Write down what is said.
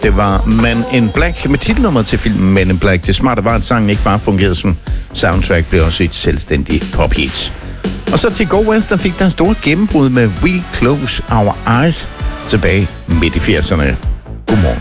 Det var Men in Black med titelnummeret til filmen Men in Black. Det smarte var, at sangen ikke bare fungerede som soundtrack, blev også et selvstændigt pophit. Og så til Go West, der fik der en stor gennembrud med We Close Our Eyes tilbage midt i 80'erne. Godmorgen.